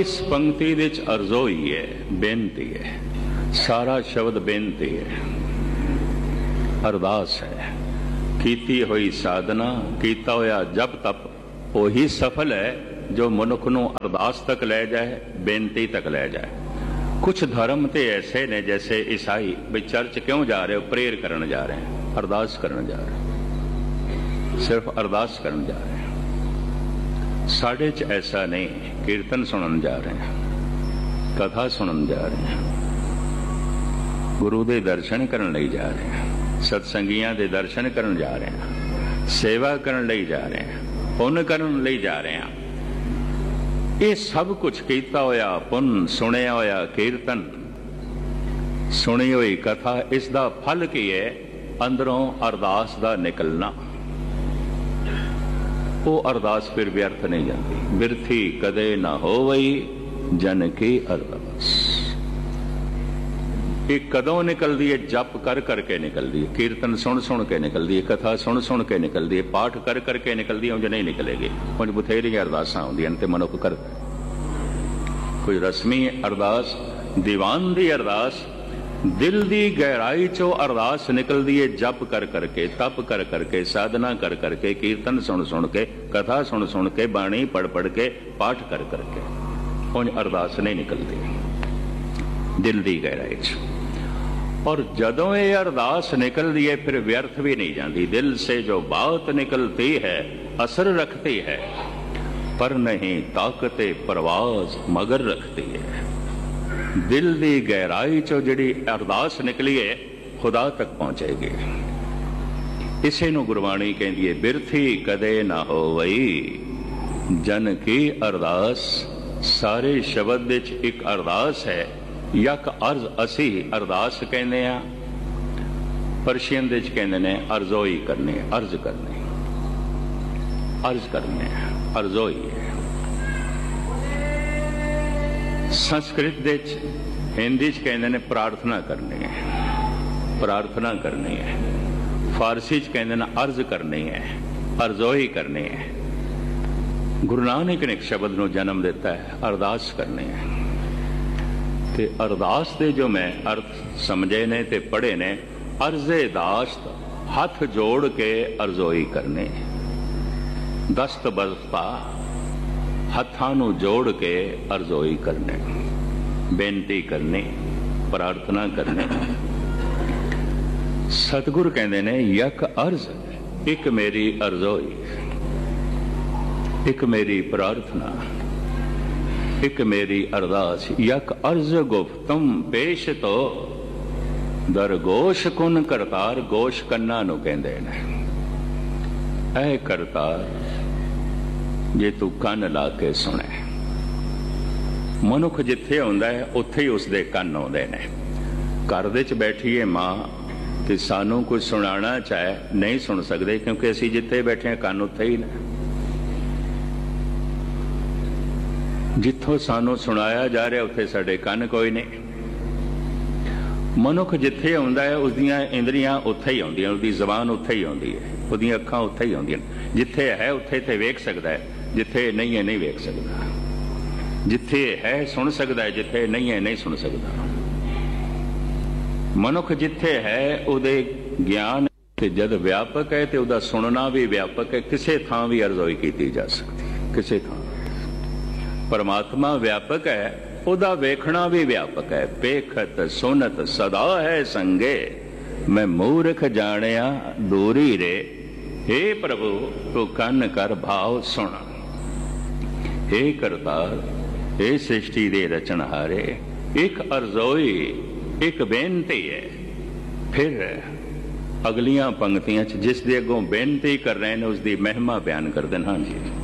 इस पंक्ति विच अरजो ही है, बेनती है, सारा शब्द बेनती है, अरदास है। कीती हुई साधना, कीता होया जप तप वही सफल है जो मनुख नूं अरदास तक ले जाए, बेनती तक ले जाए। कुछ धर्म तो ऐसे ने जैसे ईसाई भी चर्च क्यों जा रहे हो, प्रेयर करने जा रहे हैं, अरदास करने जा रहे हैं, सिर्फ अरदास करने जा रहे हैं। साढ़े च ऐसा नहीं, कीर्तन सुनन जा रहे हैं, कथा सुनन जा रहे हैं, गुरु दे दर्शन करन लई जा रहे हैं, सत्संगियां दे दर्शन करन जा रहे हैं, सेवा करन लई जा रहे हैं, पुण्य करन लई जा रहे हैं। ये सब कुछ कीता होया पुन, सुनिया होया कीर्तन, सुनी हुई कथा, इसका फल की है? अंदरों अरदास का निकलना। वो अरदास फिर व्यर्थ नहीं जाती। बिरथी कदे ना होवई जन की अरदास। ये कदों निकलती है? जप कर करके निकलती है, कीर्तन सुन सुन के निकलती है, कथा सुन सुन के निकलती है, पाठ कर करके निकलती है। उंज नहीं निकलेगी। उंज बथेरी अरदासां आउंदियां ते मनुख कर। कोई रस्मी अरदास, दीवान दी अरदास, दिल दी गहराई चो अरदास निकलती है। जप कर करके, तप कर करके, साधना कर करके, कीर्तन सुन सुन के, कथा सुन सुन के, बाणी पढ़ पढ़ के, पाठ कर करके। उंज अरदास नहीं निकलती दिल दी गहराई च। और जदों ये अरदास निकलती है फिर व्यर्थ भी नहीं जाती। दिल से जो बात निकलती है असर रखती है, पर नहीं ताकते परवाज मगर रखती है। दिल दी गहराई चो जिहड़ी अरदास निकली है खुदा तक पहुंचेगी। इसे नूं गुरबाणी कहती है, बिरथी कदे ना होवई जन की अरदास। सारे शब्द विच एक अरदास है। यक अर्ज असी अरदास कहने आ, परशियन दे कहंदे ने अर्जोई करने, अर्ज करने, अर्ज करने, अर्जोई है। संस्कृत दे हिंदी च कहंदे ने प्रार्थना करनी है, प्रार्थना करनी है। फारसी च कहंदे ने अर्ज करनी है, अर्जोई करनी है। गुरु नानक ने एक शब्द नूं जन्म दिता है, अरदास करनी है। ते अरदास दे जो मैं अर्थ समझे ने ते पढ़े ने, अर्जे दास्त हथ जोड़ के अर्जोई करने, दस्त बस्ता हथां नूं जोड़ के अर्जोई करने, बेनती करनी, प्रार्थना करने। सतगुर कहंदे ने यक अर्ज, एक मेरी अर्जोई, एक मेरी प्रार्थना, एक मेरी अरदास। यक अर्ज गुफ्तम पेश तो दरगोश कुन करतार। गोश कन्ना नूं कहंदे ने। ऐ करतार जे तू कन ला के सुने। मनुख जिथे आउंदा है उत्थे ही उसदे कन आउंदे ने। घर दे च बैठी है मां ते सानू कोई सुनाना चाहे नहीं सुन सकते, क्योंकि असीं जिथे बैठे हैं कन उत्थे ही ने। जिथों सानू सुनाया जा रहा उत्थे साडे कन कोई नहीं। मनुख जिथे आउंदा है उसदियां इंद्रियां उत्थे ही आउंदियां, उसदी जबान उत्थे ही आउंदी है, उसदियां अखां उत्थे ही आउंदियां। जिथे है उत्थे ते वेख सकदा है, जिथे नहीं है नहीं वेख सकदा। जिथे है सुन सकदा है, जिथे नहीं है नहीं सुन सकदा। मनुख जिथे है उहदे ज्ञान ते जद व्यापक है ते उहदा सुनना भी व्यापक है। किसे थां भी अर्जोई कीती जा सकती है, किसे थां। परमात्मा व्यापक है, उदा वेखना भी व्यापक है। पेखत सुनत सदा है संगे, मैं मूर्ख जानिया दूरी रे। हे प्रभु तू कन कर भाव सुन। हे करतार, हे सृष्टि दे रचनहारे, एक अर्जोई, एक बेनती है। फिर अगलियां पंक्तियां जिस दे अगों बेनती कर रहे हैं उसकी महिमा बयान कर देना। हाँ जी,